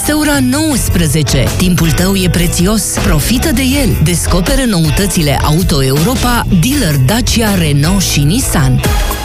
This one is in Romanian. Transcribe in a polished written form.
este ora 19. Timpul tău e prețios. Profită de el. Descoperă noutățile Auto Europa, dealer Dacia, Renault și Nissan.